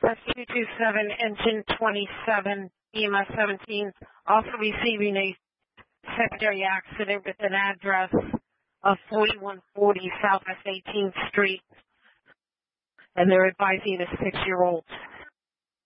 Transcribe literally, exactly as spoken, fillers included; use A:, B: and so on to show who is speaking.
A: That's two two seven, engine twenty-seven, E M S seventeen, also receiving a secondary accident with an address of forty-one forty Southwest eighteenth Street, and they're advising a six-year-old.